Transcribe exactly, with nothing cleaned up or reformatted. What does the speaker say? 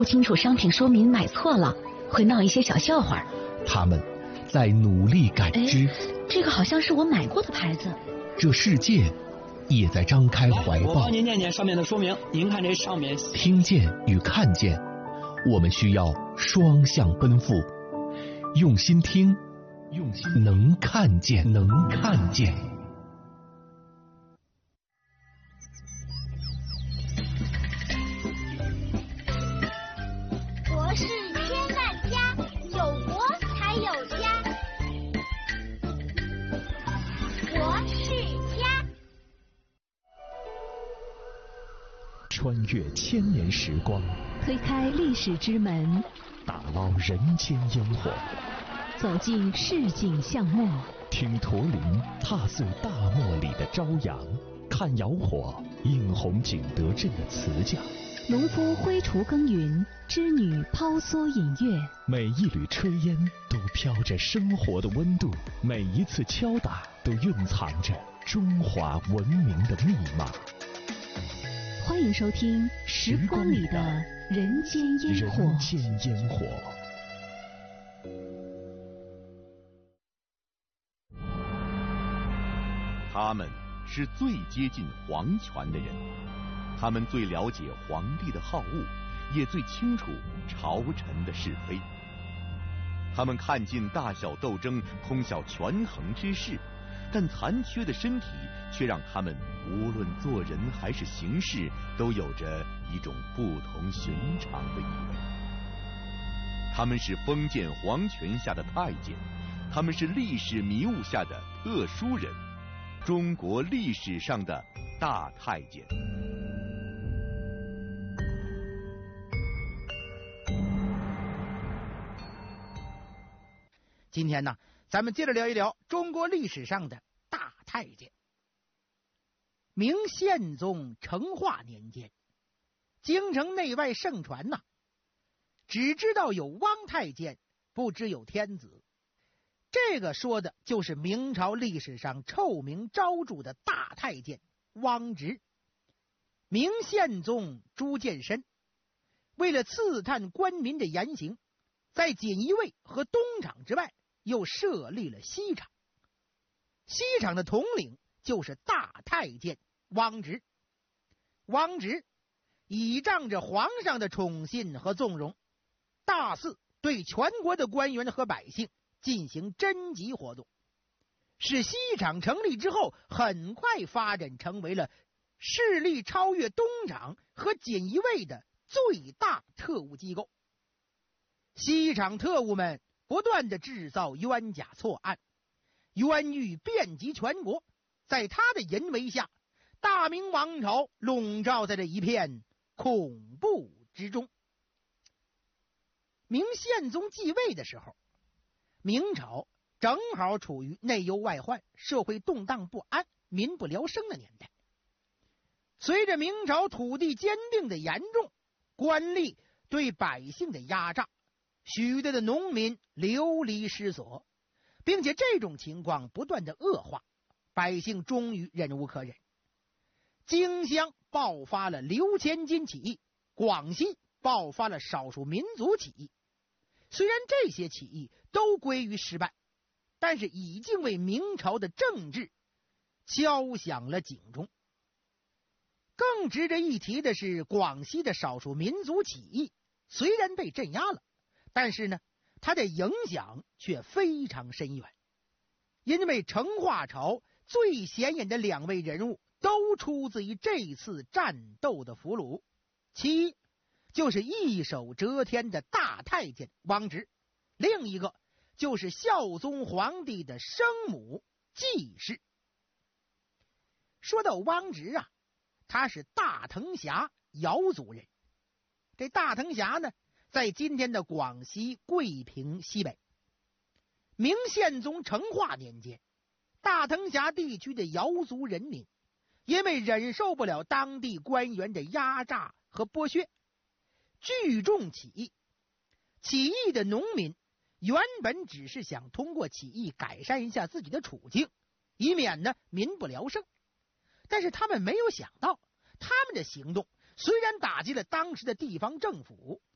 不清楚商品说明买错了，会闹一些小笑话。 他们在努力感知， 这个好像是我买过的牌子。 这世界也在张开怀抱。 我帮您念念上面的说明，您看这上面。 听见与看见，我们需要双向奔赴。用心听，用心能看见，能看见。 国事千万家，有国才有家。国事家。 穿越千年时光， 推开历史之门， 打捞人间烟火， 走进市井巷陌， 听驼铃踏碎大漠里的朝阳，看窑火映红景德镇的瓷匠， 农夫挥锄耕耘，织女抛梭引月。 每一缕炊烟都飘着生活的温度，每一次敲打都蕴藏着中华文明的密码。 欢迎收听《时光里的人间烟火》。 人间烟火。 他们是最接近皇权的人，他们最了解皇帝的好恶，也最清楚朝臣的是非。他们看尽大小斗争，通晓权衡之事，但残缺的身体却让他们无论做人还是行事，都有着一种不同寻常的意味。他们是封建皇权下的太监，他们是历史迷雾下的特殊人，中国历史上的大太监。 今天呢，咱们接着聊一聊中国历史上的大太监。明宪宗成化年间，京城内外盛传呐、啊，只知道有汪太监，不知有天子。这个说的就是明朝历史上臭名昭著的大太监汪直。明宪宗朱见深为了刺探官民的言行，在锦衣卫和东厂之外又设立了西厂，西厂的统领就是大太监汪直。汪直倚仗着皇上的宠信和纵容，大肆对全国的官员和百姓进行征集活动，使西厂成立之后，很快发展成为了势力超越东厂和锦衣卫的最大特务机构。西厂特务们不断的制造冤假错案，冤狱遍及全国。在他的淫威下，大明王朝笼罩在这一片恐怖之中。明宪宗继位的时候，明朝正好处于内忧外患、社会动荡不安、民不聊生的年代。随着明朝土地兼并的严重，官吏对百姓的压榨，许多的农民流离失所，并且这种情况不断的恶化，百姓终于忍无可忍。荆襄爆发了刘千金起义，广西爆发了少数民族起义。虽然这些起义都归于失败，但是已经为明朝的政治敲响了警钟。更值得一提的是，广西的少数民族起义虽然被镇压了，但是呢，它的影响却非常深远，因为成化朝最显眼的两位人物都出自于这次战斗的俘虏，其一就是一手遮天的大太监汪直，另一个就是孝宗皇帝的生母纪氏。说到汪直啊，他是大藤峡瑶族人。这大藤峡呢，在今天的广西桂平西北。明宪宗成化年间，大藤峡地区的瑶族人民因为忍受不了当地官员的压榨和剥削，聚众起义。起义的农民原本只是想通过起义改善一下自己的处境，以免呢民不聊生。但是他们没有想到，他们的行动虽然打击了当时的地方政府，